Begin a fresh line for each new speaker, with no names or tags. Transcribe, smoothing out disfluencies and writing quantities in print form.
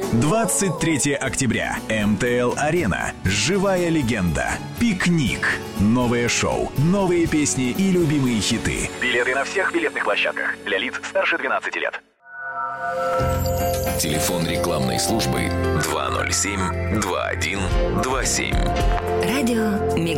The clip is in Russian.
23 октября. МТЛ-арена. Живая легенда. Пикник. Новое шоу, новые песни и любимые хиты. Билеты на всех билетных площадках. Для лиц старше 12 лет.
Телефон рекламной службы 207-2127.
Радио Мега.